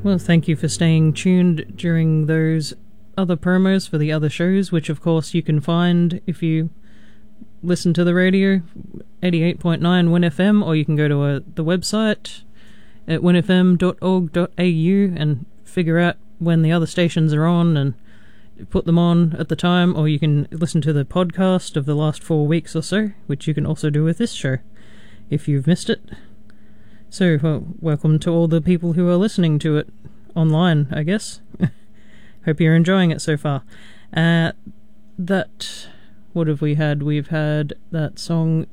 Well, thank you for staying tuned during those other promos for the other shows, which of course you can find if you listen to the radio, 88.9 WinFM, or you can go to the website at winfm.org.au and figure out when the other stations are on and put them on at the time, or you can listen to the podcast of the last 4 weeks or so, which you can also do with this show if you've missed it. So, well, welcome to all the people who are listening to it online, I guess. Hope you're enjoying it so far. What have we had? We've had that song,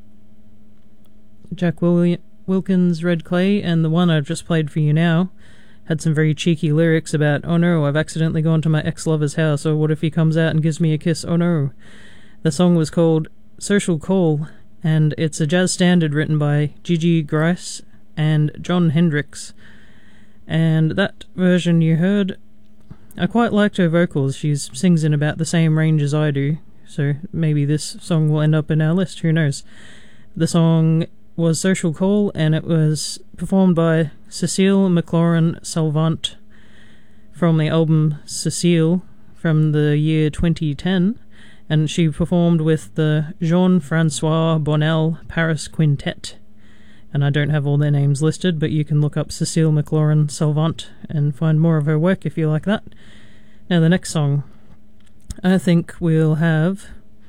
Jack Wilkins, Red Clay, and the one I've just played for you now had some very cheeky lyrics about, oh no, I've accidentally gone to my ex-lover's house, or what if he comes out and gives me a kiss, oh no. The song was called Social Call, and it's a jazz standard written by Gigi Grice and John Hendricks. And that version you heard, I quite liked her vocals. She sings in about the same range as I do, so maybe this song will end up in our list, who knows. The song was Social Call, and it was performed by Cecile McLaurin Salvant from the album Cecile from the year 2010, and she performed with the Jean-Francois Bonnel Paris Quintet. And I don't have all their names listed, but you can look up Cecile McLaurin Salvant and find more of her work if you like that. Now the next song, I think we'll have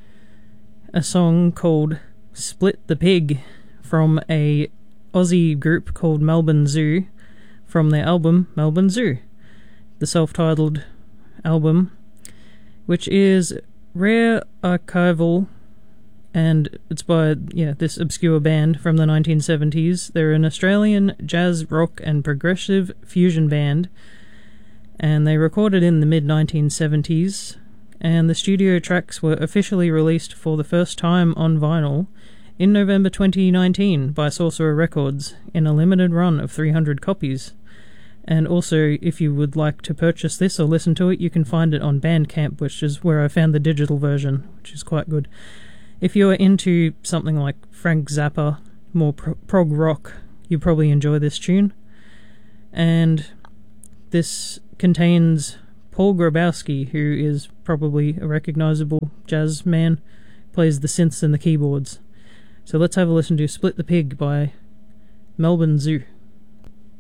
a song called Split the Pig from a Aussie group called Melbourne Zoo from their album Melbourne Zoo, the self-titled album, which is rare archival, and it's by this obscure band from the 1970s. They're an Australian jazz, rock and progressive fusion band, and they recorded in the mid-1970s, and the studio tracks were officially released for the first time on vinyl in November 2019 by Sorcerer Records in a limited run of 300 copies. And also, if you would like to purchase this or listen to it, you can find it on Bandcamp, which is where I found the digital version, which is quite good. If you're into something like Frank Zappa, more prog rock, you probably enjoy this tune. And this contains Paul Grabowski, who is probably a recognizable jazz man, plays the synths and the keyboards. So let's have a listen to Split the Pig by Melbourne Zoo.